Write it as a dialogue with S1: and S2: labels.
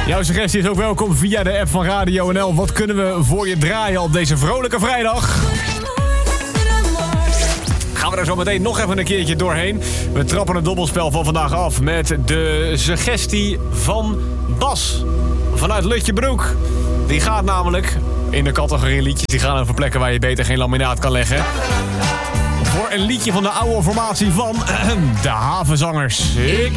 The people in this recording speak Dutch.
S1: Jouw suggestie is ook welkom via de app van Radio NL. Wat kunnen we voor je draaien op deze vrolijke vrijdag? Gaan we er zo meteen nog even een keertje doorheen. We trappen het dobbelspel van vandaag af met de suggestie van Bas vanuit Lutjebroek. Die gaat namelijk in de categorie liedjes. Die gaan over plekken waar je beter geen laminaat kan leggen. Voor een liedje van de oude formatie van de Havenzangers. Ik